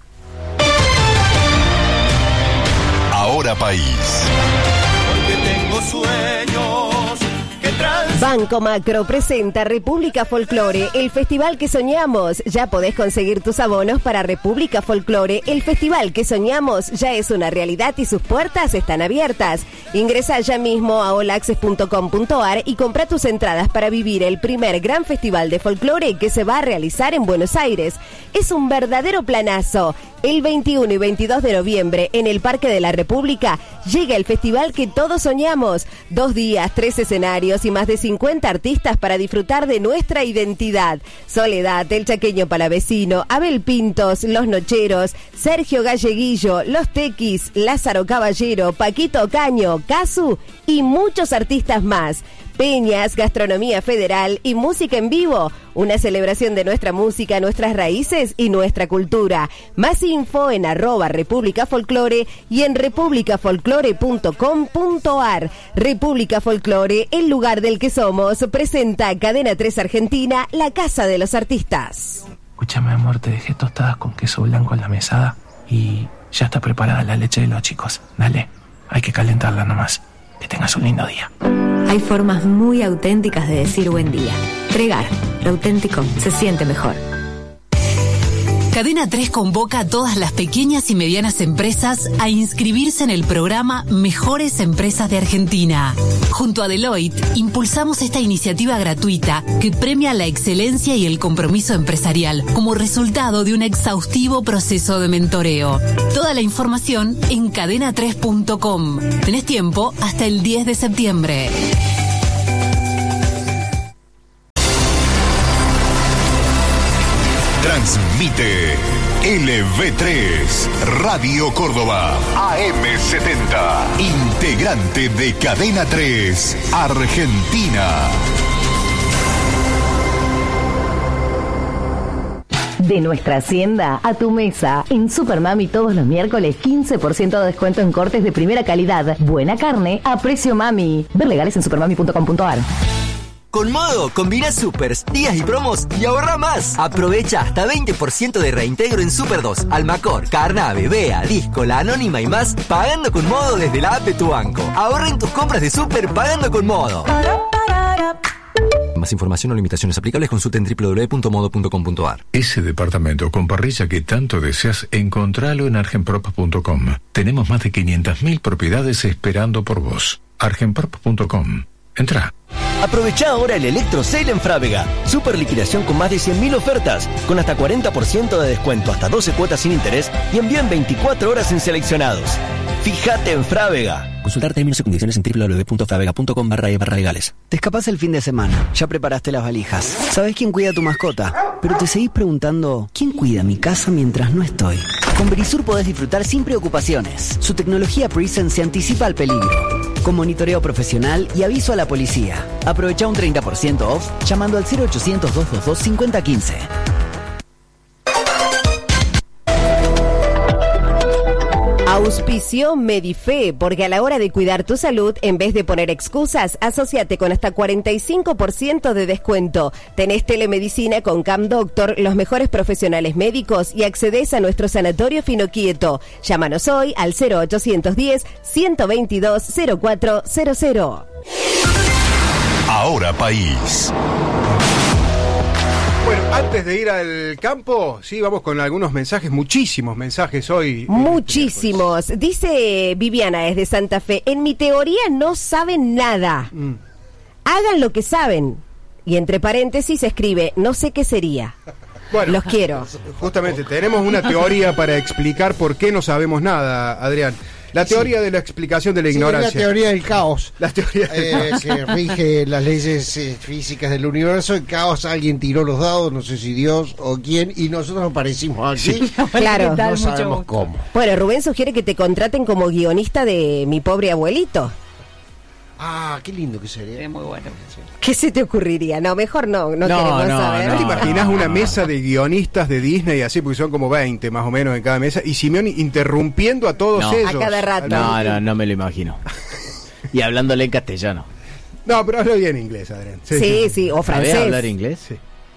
Ahora País. Porque tengo sueños que traen... Banco Macro presenta República Folklore, el festival que soñamos. Ya podés conseguir tus abonos para República Folklore. El festival que soñamos ya es una realidad y sus puertas están abiertas. Ingresa ya mismo a all access punto com punto a r y compra tus entradas para vivir el primer gran festival de folclore que se va a realizar en Buenos Aires. Es un verdadero planazo. El veintiuno y veintidós de noviembre, en el Parque de la República, llega el festival que todos soñamos. Dos días, tres escenarios y más de cincuenta artistas para disfrutar de nuestra identidad. Soledad, El Chaqueño Palavecino, Abel Pintos, Los Nocheros, Sergio Galleguillo, Los Tequis, Lázaro Caballero, Paquito Caño, Casu y muchos artistas más. Peñas, gastronomía federal y música en vivo. Una celebración de nuestra música, nuestras raíces y nuestra cultura. Más info en arroba República Folklore y en república folklore punto com punto a r. República Folklore, el lugar del que somos, presenta Cadena tres Argentina, la casa de los artistas. Escúchame, amor, te dejé tostadas con queso blanco en la mesada y ya está preparada la leche de los chicos. Dale, hay que calentarla nomás. Que tengas un lindo día. Hay formas muy auténticas de decir buen día. Pregar, lo auténtico se siente mejor. Cadena tres convoca a todas las pequeñas y medianas empresas a inscribirse en el programa Mejores Empresas de Argentina. Junto a Deloitte, impulsamos esta iniciativa gratuita que premia la excelencia y el compromiso empresarial como resultado de un exhaustivo proceso de mentoreo. Toda la información en cadena tres punto com. Tenés tiempo hasta el diez de septiembre. Transmite L V tres, Radio Córdoba, A M setenta, integrante de Cadena tres, Argentina. De nuestra hacienda a tu mesa. En Supermami todos los miércoles quince por ciento de descuento en cortes de primera calidad. Buena carne a precio mami. Ver legales en supermami punto com punto ar. Con Modo, combina supers, días y promos y ahorra más. Aprovecha hasta veinte por ciento de reintegro en Super dos, Almacor, Carnave, Bea, Disco, La Anónima y más, pagando con Modo desde la app de tu banco. Ahorra en tus compras de Super pagando con Modo. Más información o limitaciones aplicables, consulta en doble u doble u doble u punto modo punto com punto ar. Ese departamento con parrilla que tanto deseas, encontralo en argenprop punto com. Tenemos más de quinientas mil propiedades esperando por vos. argenprop punto com. Entra. Aprovechá ahora el Electro Sale en Frávega. Super liquidación con más de cien mil ofertas, con hasta cuarenta por ciento de descuento, hasta doce cuotas sin interés y envío en veinticuatro horas en seleccionados. Fíjate en Frávega. Consultar términos y condiciones en doble u doble u doble u punto frávega punto com barra e barra legales. Te escapás el fin de semana, ya preparaste las valijas. ¿Sabés quién cuida a tu mascota? Pero te seguís preguntando, ¿quién cuida mi casa mientras no estoy? Con Verisur podés disfrutar sin preocupaciones. Su tecnología Presence se anticipa al peligro, con monitoreo profesional y aviso a la policía. Aprovecha un treinta por ciento off llamando al cero ochocientos, doscientos veintidós, cincuenta quince. Auspicio Medife, porque a la hora de cuidar tu salud, en vez de poner excusas, asociate con hasta cuarenta y cinco por ciento de descuento. Tenés telemedicina con Cam Doctor, los mejores profesionales médicos y accedes a nuestro sanatorio Fino Quieto. Llámanos hoy al cero ochocientos diez, ciento veintidós, cero cuatro cero cero. Ahora País. Bueno, antes de ir al campo, sí, vamos con algunos mensajes, muchísimos mensajes hoy. Muchísimos. Dice Viviana desde Santa Fe, en mi teoría no saben nada. Mm. Hagan lo que saben. Y entre paréntesis escribe, no sé qué sería. Bueno, los quiero. Justamente, tenemos una teoría para explicar por qué no sabemos nada, Adrián. La teoría sí. de la explicación de la sí, ignorancia. La teoría del caos. La teoría del eh, caos. Que rige las leyes eh, físicas del universo. El caos, alguien tiró los dados, no sé si Dios o quién, y nosotros aparecimos aquí. Sí. Claro. No sabemos cómo. Bueno, Rubén sugiere que te contraten como guionista de Mi Pobre Abuelito. Ah, qué lindo que sería. Es muy bueno. ¿Qué se te ocurriría? No, mejor no, no, no queremos no, saber. ¿No te imaginas una mesa de guionistas de Disney así, porque son como veinte más o menos en cada mesa, y Simeón interrumpiendo a todos no. ellos? A cada rato. No, no, no me lo imagino. Y hablándole en castellano. No, pero hablo bien inglés, Adrián. Sí, sí, sí, o francés. ¿Sabés hablar inglés? Sí.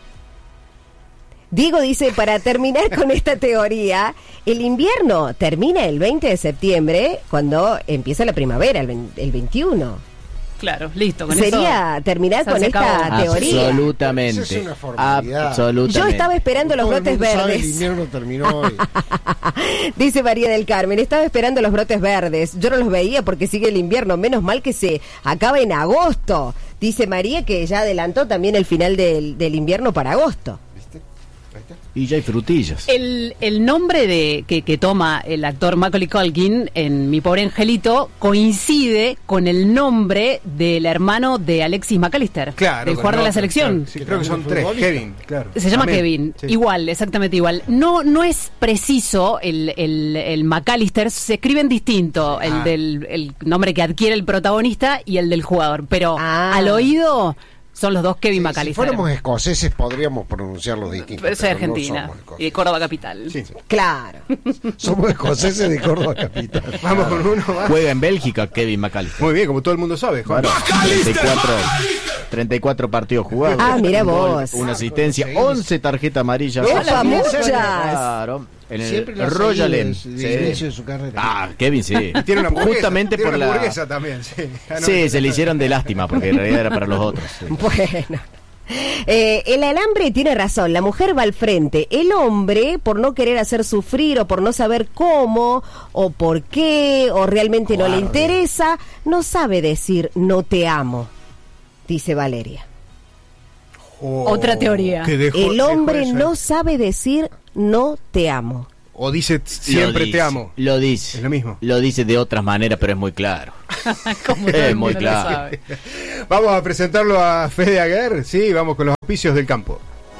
Diego dice, para terminar con esta teoría, el invierno termina el veinte de septiembre, cuando empieza la primavera, el, el veintiuno. Claro, listo. Con Sería eso, terminar con esta acabó. teoría. Absolutamente. Esa es una formalidad. Absolutamente. Yo estaba esperando los Todo brotes el mundo sabe, verdes. el invierno terminó hoy. Dice María del Carmen, estaba esperando los brotes verdes. Yo no los veía porque sigue el invierno. Menos mal que se acaba en agosto. Dice María que ya adelantó también el final del, del invierno para agosto. Y ya hay frutillas. El, el nombre de que, que toma el actor Macaulay Culkin en Mi Pobre Angelito coincide con el nombre del hermano de Alexis McAllister, claro, del jugador de la selección. Claro, sí, creo que son tres, Kevin, claro. Se llama Amén. Kevin, Sí. igual, exactamente igual. No no es preciso el, el, el McAllister, se escriben distinto, el Ah. del el nombre que adquiere el protagonista y el del jugador, pero Ah. al oído son los dos Kevin Si McAllister. fuéramos escoceses podríamos pronunciarlos distintos. Pero soy pero no Argentina somos escoceses. y de Córdoba capital. Sí. Claro. Somos escoceses de Córdoba capital. Vamos con uno más. Juega en Bélgica Kevin McAllister. Muy bien, como todo el mundo sabe, Juan. Claro, treinta y cuatro, treinta y cuatro partidos jugados. Ah, mira Un gol, vos. Una asistencia, once tarjetas amarillas. ¡Opa, muchas! Claro. En el Siempre lo ha Royal seguido End. desde el inicio de su carrera. Ah, Kevin sí. Y tiene una hamburguesa, Justamente tiene por una la hamburguesa también, sí. Ah, no, Sí, se le hicieron de lástima porque en realidad era para los otros. Sí. Bueno. Eh, el alambre tiene razón, la mujer va al frente, el hombre por no querer hacer sufrir o por no saber cómo o por qué o realmente no le interesa, no sabe decir no te amo, dice Valeria. Oh, Otra teoría. Dejó, el hombre eso, no sabe decir no te amo. O dice siempre dice, te amo. Lo dice. Es lo mismo. Lo dice de otras maneras, pero es muy claro. Como es muy claro. Vamos a presentarlo a Fede Aguer. Sí, vamos con los auspicios del campo.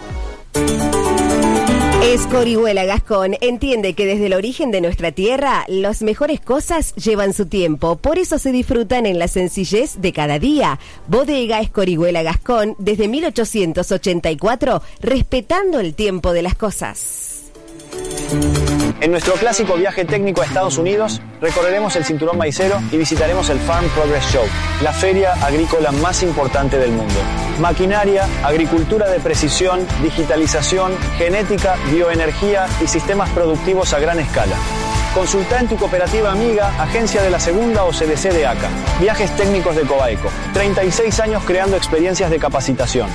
Escorihuela Gascón entiende que desde el origen de nuestra tierra, las mejores cosas llevan su tiempo, por eso se disfrutan en la sencillez de cada día. Bodega Escorihuela Gascón, desde mil ochocientos ochenta y cuatro, respetando el tiempo de las cosas. En nuestro clásico viaje técnico a Estados Unidos, recorreremos el cinturón maicero y visitaremos el Farm Progress Show, la feria agrícola más importante del mundo. Maquinaria, agricultura de precisión, digitalización, genética, bioenergía y sistemas productivos a gran escala. Consulta en tu cooperativa amiga, agencia de la Segunda o C D C de ACA. Viajes técnicos de Coaico. treinta y seis años creando experiencias de capacitación.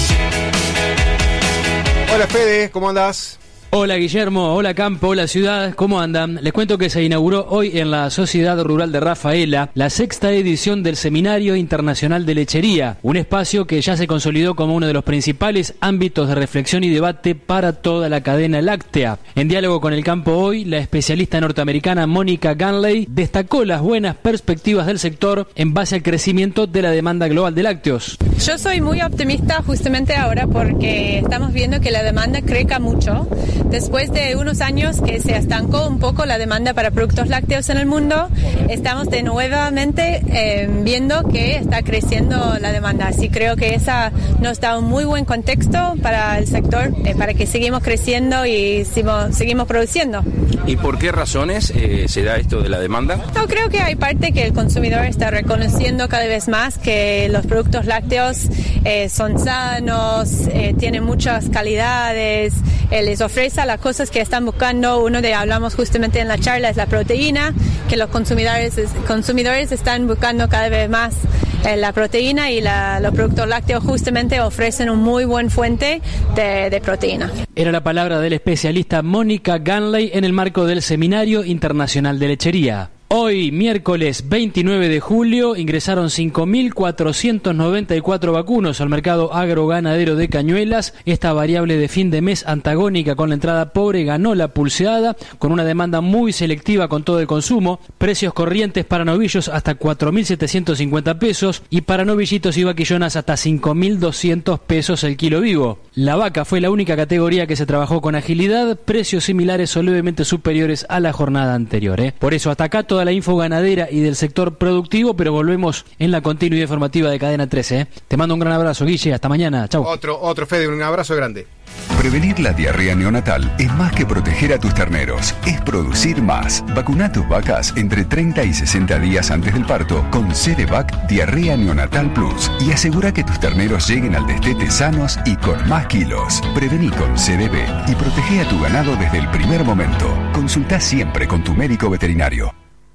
Hola Fede, ¿cómo andás? Hola Guillermo, hola Campo, hola Ciudad, ¿cómo andan? Les cuento que se inauguró hoy en la Sociedad Rural de Rafaela la sexta edición del Seminario Internacional de Lechería, un espacio que ya se consolidó como uno de los principales ámbitos de reflexión y debate para toda la cadena láctea. En diálogo con el campo hoy, la especialista norteamericana Mónica Ganley destacó las buenas perspectivas del sector en base al crecimiento de la demanda global de lácteos. Yo soy muy optimista justamente ahora porque estamos viendo que la demanda crezca mucho. Después de unos años que se estancó un poco la demanda para productos lácteos en el mundo, estamos de nuevamente eh, viendo que está creciendo la demanda. Así creo que esa nos da un muy buen contexto para el sector, eh, para que seguimos creciendo y seguimos, seguimos produciendo. ¿Y por qué razones eh, se da esto de la demanda? No, creo que hay parte que el consumidor está reconociendo cada vez más que los productos lácteos eh, son sanos, eh, tienen muchas calidades, eh, les ofrece las cosas que están buscando. Uno de hablamos justamente en la charla es la proteína, que los consumidores consumidores están buscando cada vez más eh, la proteína y la, los productos lácteos justamente ofrecen un muy buen fuente de, de proteína. Era la palabra del especialista Mónica Ganley en el marco del Seminario Internacional de Lechería. Hoy, miércoles veintinueve de julio, ingresaron cinco mil cuatrocientos noventa y cuatro vacunos al mercado agroganadero de Cañuelas. Esta variable de fin de mes antagónica con la entrada pobre ganó la pulseada, con una demanda muy selectiva con todo el consumo. Precios corrientes para novillos hasta cuatro mil setecientos cincuenta pesos y para novillitos y vaquillonas hasta cinco mil doscientos pesos el kilo vivo. La vaca fue la única categoría que se trabajó con agilidad, precios similares o levemente superiores a la jornada anterior. ¿eh? Por eso hasta acá todo toda la info ganadera y del sector productivo, pero volvemos en la continuidad informativa de Cadena trece. ¿eh? Te mando un gran abrazo, Guille, hasta mañana, chau. Otro, otro Fede, un abrazo grande. Prevenir la diarrea neonatal es más que proteger a tus terneros, es producir más. Vacuna a tus vacas entre treinta y sesenta días antes del parto con Cerevac Diarrea Neonatal Plus y asegura que tus terneros lleguen al destete sanos y con más kilos. Prevení con C D B y protege a tu ganado desde el primer momento. Consulta siempre con tu médico veterinario.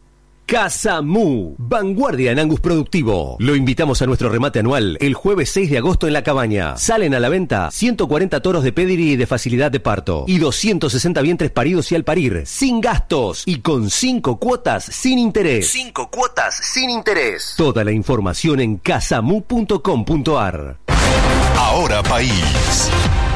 Casa Mu, vanguardia en Angus productivo. Lo invitamos a nuestro remate anual el jueves seis de agosto en La Cabaña. Salen a la venta ciento cuarenta toros de pedigree y de facilidad de parto y doscientos sesenta vientres paridos y al parir, sin gastos y con cinco cuotas sin interés. cinco cuotas sin interés. Toda la información en casamu punto com punto ar. Ahora País.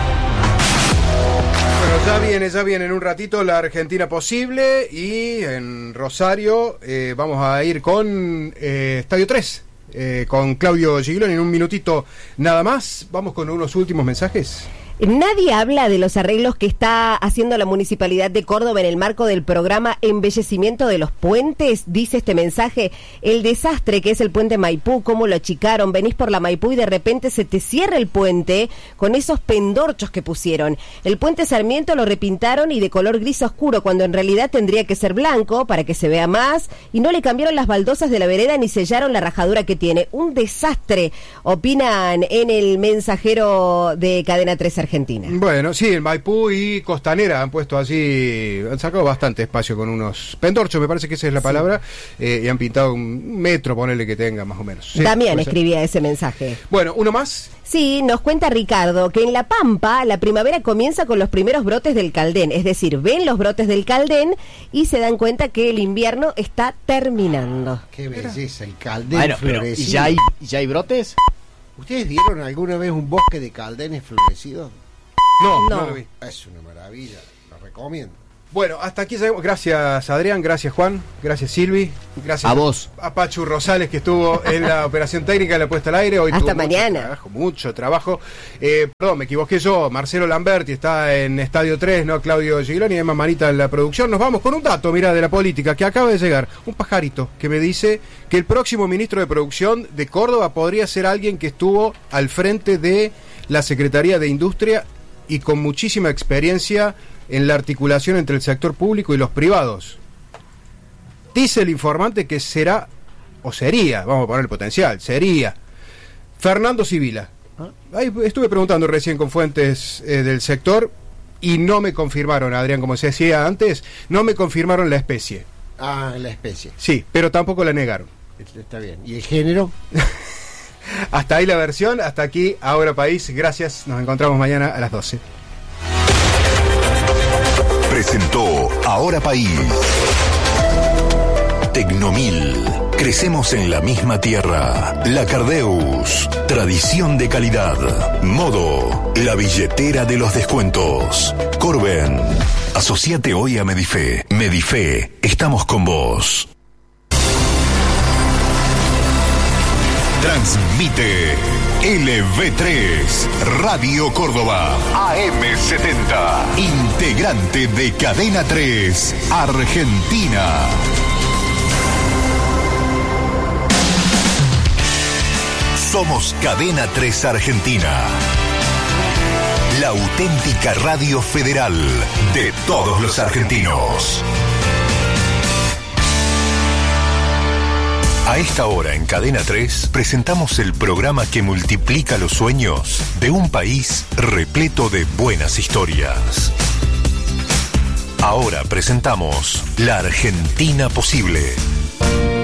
Ya viene, ya viene en un ratito la Argentina Posible y en Rosario eh, vamos a ir con eh, Estadio tres, eh, con Claudio Gigloni en un minutito nada más. Vamos con unos últimos mensajes. Nadie habla de los arreglos que está haciendo la Municipalidad de Córdoba en el marco del programa Embellecimiento de los Puentes, dice este mensaje. El desastre que es el puente Maipú, cómo lo achicaron, venís por la Maipú y de repente se te cierra el puente con esos pendorchos que pusieron. El puente Sarmiento lo repintaron y de color gris oscuro, cuando en realidad tendría que ser blanco para que se vea más, y no le cambiaron las baldosas de la vereda ni sellaron la rajadura que tiene. Un desastre, opinan en el mensajero de Cadena tres Argentina. Argentina. Bueno, sí, el Maipú y Costanera han puesto así, han sacado bastante espacio con unos pendorchos, me parece que esa es la palabra, eh, y han pintado un metro, ponele que tenga más o menos. Sí, Damián escribía ese mensaje. Bueno, ¿uno más? Sí, nos cuenta Ricardo que en La Pampa la primavera comienza con los primeros brotes del Caldén, es decir, ven los brotes del Caldén y se dan cuenta que el invierno está terminando. Qué belleza, el Caldén bueno, pero, florecido. ¿y ya hay, ya hay brotes? ¿Ustedes vieron alguna vez un bosque de caldenes florecidos? No, no, no lo vi. Es una maravilla, lo recomiendo. Bueno, hasta aquí llegamos. Gracias, Adrián, gracias, Juan, gracias, Silvi, gracias a vos, a Pachu Rosales, que estuvo en la operación técnica de la puesta al aire. Hoy hasta tuvo mañana. Mucho trabajo, mucho trabajo. Eh, perdón, me equivoqué yo. Marcelo Lamberti está en Estadio tres, ¿no? Claudio Gigloni y Emma Manita en la producción. Nos vamos con un dato, mira, de la política que acaba de llegar. Un pajarito que me dice que el próximo ministro de Producción de Córdoba podría ser alguien que estuvo al frente de la Secretaría de Industria y con muchísima experiencia en la articulación entre el sector público y los privados. Dice el informante que será, o sería, vamos a poner el potencial, sería Fernando Sibila. Ahí estuve preguntando recién con fuentes eh, del sector y no me confirmaron, Adrián, como se decía antes, no me confirmaron la especie. Ah, la especie. Sí, pero tampoco la negaron. Está bien. ¿Y el género? Hasta ahí la versión, hasta aquí, Ahora País. Gracias, nos encontramos mañana a las doce. Presentó Ahora País. Tecnomil. Crecemos en la misma tierra. La Cardeus. Tradición de calidad. Modo. La billetera de los descuentos. Corben. Asociate hoy a Medife. Medife. Estamos con vos. Transmite L V tres, Radio Córdoba, A M setenta, integrante de Cadena tres, Argentina. Somos Cadena tres Argentina, la auténtica radio federal de todos los argentinos. A esta hora en Cadena tres presentamos el programa que multiplica los sueños de un país repleto de buenas historias. Ahora presentamos La Argentina Posible.